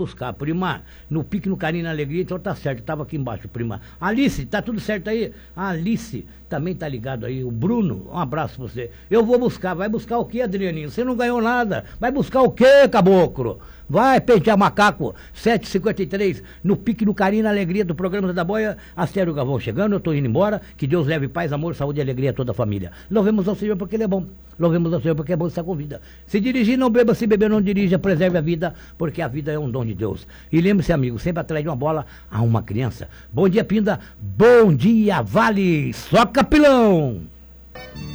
buscar. Prima, no pique, no carinho, na alegria, então tá certo. Tava aqui embaixo, prima. Alice, tá tudo certo aí? A Alice também tá ligado aí. O Bruno, um abraço pra você. Eu vou buscar. Vai buscar o quê, Adrianinho? Você não ganhou nada. Vai buscar o quê, caboclo? Vai pentear macaco, 7h53, no pique, no carinho, na alegria do programa da Boia. Astério Galvão chegando, eu tô indo embora. Que Deus leve paz, amor, saúde e alegria a toda a família. Louvemos ao Senhor porque Ele é bom. Louvemos ao Senhor porque é bom estar com vida. Se dirigir, não beba, se beber, não dirija. Preserve a vida, porque a vida é um dom de Deus. E lembre-se, amigo, sempre atrás de uma bola há uma criança. Bom dia, Pinda. Bom dia, Vale. Soca, pilão.